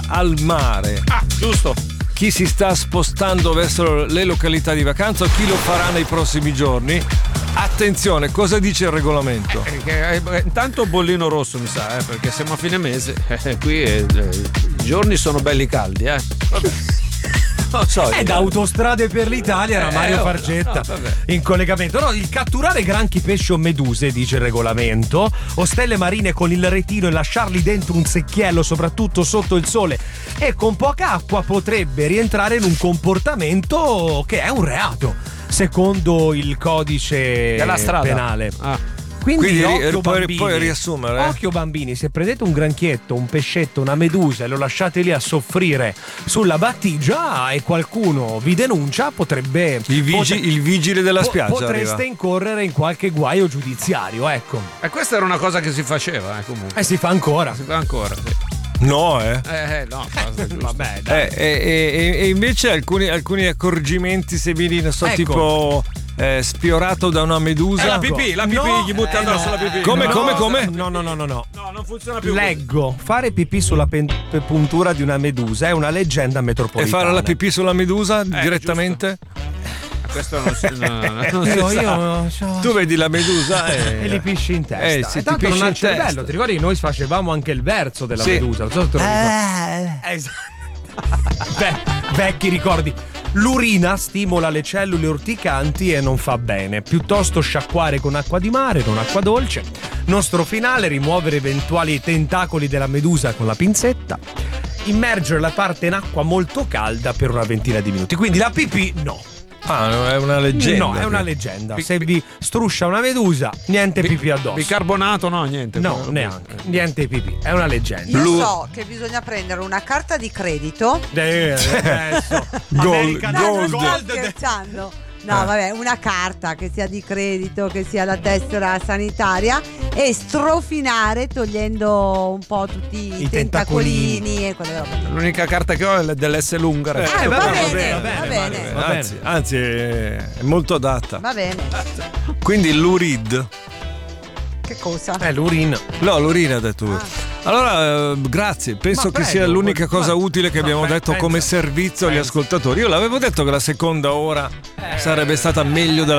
al mare. Giusto. Chi si sta spostando verso le località di vacanza o chi lo farà nei prossimi giorni? Attenzione, cosa dice il regolamento? Intanto bollino rosso mi sa, perché siamo a fine mese. Qui i giorni sono belli caldi, Vabbè. Non so, da Autostrade per l'Italia era Mario Fargetta in collegamento. No, il catturare granchi, pesci o meduse, dice il regolamento, o stelle marine con il retino e lasciarli dentro un secchiello, soprattutto sotto il sole e con poca acqua, potrebbe rientrare in un comportamento che è un reato secondo il codice della strada penale. Quindi occhio, puoi riassumere. Occhio bambini, se prendete un granchietto, un pescetto, una medusa e lo lasciate lì a soffrire sulla battigia e qualcuno vi denuncia, potrebbe il vigile della spiaggia potreste arriva. Incorrere in qualche guaio giudiziario, ecco. E questa era una cosa che si faceva, comunque. Si fa ancora. Si fa ancora, sì. No, no, vabbè, dai. E invece alcuni accorgimenti, se vedi, non so, ecco. Tipo sfiorato da una medusa. La pipì, gli butta addosso la pipì. Come? No, non funziona più. Leggo, fare pipì sulla puntura di una medusa è una leggenda metropolitana. E fare la pipì sulla medusa direttamente? Questo non si sa. Tu vedi la medusa e li pisci in testa. Sì, tanto non ha il cervello. Ti ricordi che noi facevamo anche il verso della medusa? Non so se te lo ricordi. Vecchi ricordi. L'urina stimola le cellule urticanti e non fa bene. Piuttosto sciacquare con acqua di mare, non acqua dolce. Nostro finale: rimuovere eventuali tentacoli della medusa con la pinzetta. Immergere la parte in acqua molto calda per una ventina di minuti. Quindi la pipì no. È una leggenda. No, è una leggenda. Se vi struscia una medusa, niente pipì addosso. Bicarbonato, no, niente. No, neanche. Niente pipì. È una leggenda. Io so che bisogna prendere una carta di credito. Adesso. Gold. Sto scherzando. No, vabbè, una carta che sia di credito, che sia la tessera sanitaria, e strofinare togliendo un po' tutti i tentacolini e quelle robe. L'unica carta che ho è dell'S lunga. Va bene. Anzi, è molto adatta. Va bene. Quindi l'urid. Che cosa? L'urina. No, l'urina ha detto lui. Allora, grazie. Penso che sia l'unica cosa utile che abbiamo detto come servizio agli ascoltatori. Io l'avevo detto che la seconda ora sarebbe stata meglio della